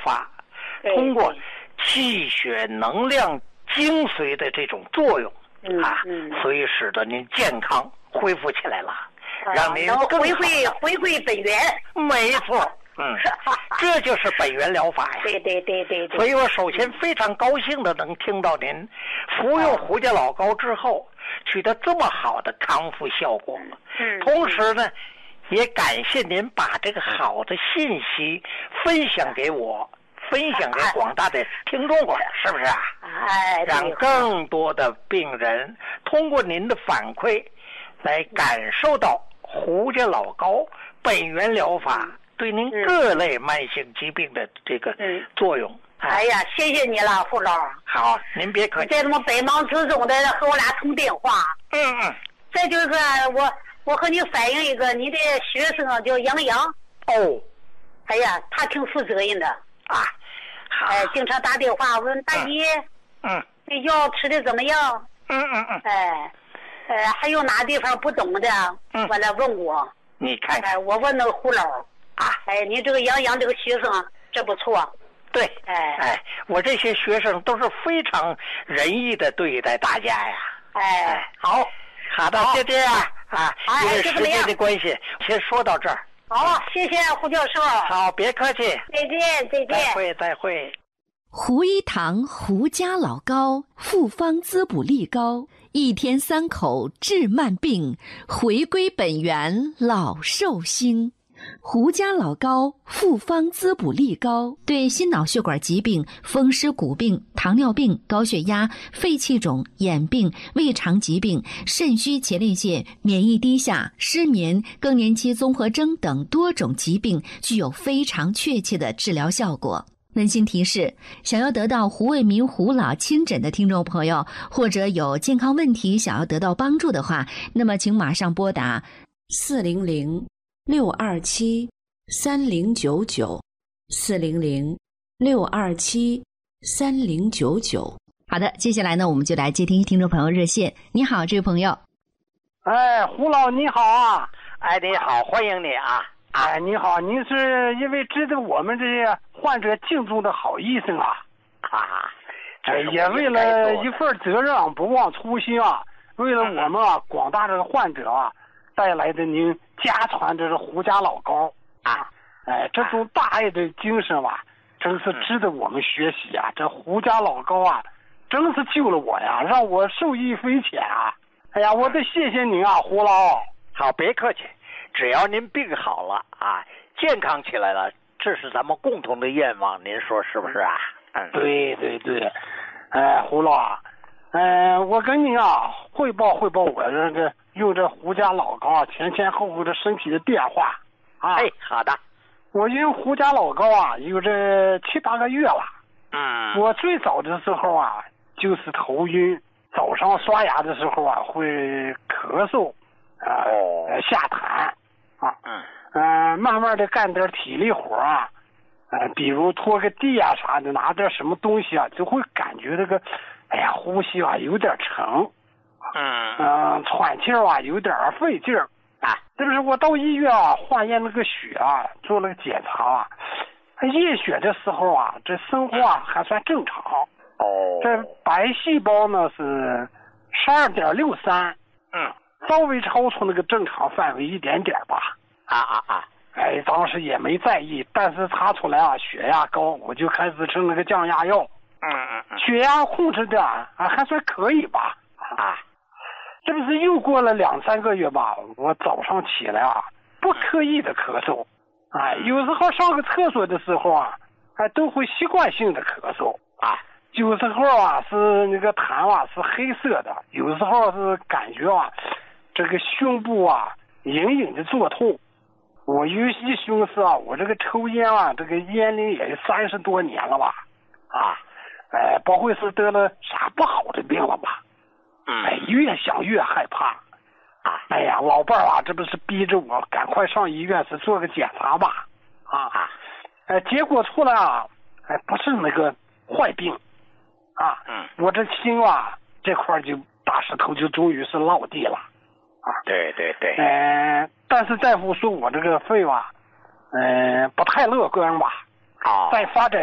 法，通过气血能量精髓的这种作用所以使得您健康恢复起来了，让您更回归本源。 没错。这就是本源疗法呀。 对。 所以我首先非常高兴的能听到您服用胡家老膏之后取得这么好的康复效果。同时呢，也感谢您把这个好的信息分享给我，分享给广大的听众了，是不是啊？让更多的病人通过您的反馈来感受到胡家老膏本源疗法对您各类慢性疾病的这个作用。 哎呀，谢谢你了，胡老。 好，您别客气。 在这么百忙之中的和我俩通电话。再就是我和你反映一个，你的学生叫杨洋。哎呀，他挺负责任的好。 经常打电话问大姐，这药吃的怎么样？还有哪地方不懂的，完了问我。 你看看， 我问那个胡老你这个杨洋这个学生这不错。 对，我这些学生都是非常仁义的对待大家呀。好的，就这样因为时间的关系，先说到这儿。 好，谢谢胡教授。 好，别客气。 再见。 再会。 胡一堂胡家老膏复方滋补力膏，1天3口治慢病，回归本源老寿星。胡家老膏复方滋补力膏对心脑血管疾病、风湿骨病、糖尿病、高血压、肺气肿、眼病、胃肠疾病、肾虚前列腺、免疫低下、失眠、更年期综合征等多种疾病具有非常确切的治疗效果。温馨提示，想要得到胡卫民胡老亲诊的听众朋友，或者有健康问题想要得到帮助的话，那么请马上拨打400-627-3099 400-627-3099。好的，接下来呢，我们就来接听听众朋友热线。你好，这位朋友。 胡老你好啊。 你好，欢迎你啊。 你好，您是一位值得我们这些患者敬重的好医生啊。也为了一份责任不忘初心为了我们广大的患者带来的您家传这是胡家老膏这种大爱的精神真是值得我们学习这胡家老膏真是救了我呀，让我受益匪浅我得谢谢您胡老。 好，别客气，只要您病好了健康起来了，这是咱们共同的愿望，您说是不是啊？ 对。胡老我跟您汇报我这个用这胡家老膏前后的身体的变化好的。 我用胡家老膏有这7、8个月了。我最早的时候就是头晕，早上刷牙的时候会咳嗽下痰慢慢的干点体力活比如拖个地啥的，拿点什么东西就会感觉这个呼吸有点沉喘气有点费劲儿这不是我到医院化验那个血做了个检查验血的时候这生活还算正常这白细胞呢是12.63稍微超出那个正常范围一点点吧当时也没在意，但是查出来血压高，我就开始吃那个降压药血压控制的还算可以吧这不是又过了2、3个月吧，我早上起来不刻意的咳嗽有时候上个厕所的时候都会习惯性的咳嗽有时候是那个痰是黑色的，有时候是感觉这个胸部隐隐的作痛。我有一寻思我这个抽烟这个烟龄也30多年了吧不会是得了啥不好的病了吧越想越害怕老伴儿这不是逼着我赶快上医院是做个检查吧结果出来不是那个坏病我这心这块就大石头就终于是落地了对但是大夫说我这个肺不太乐观吧再发展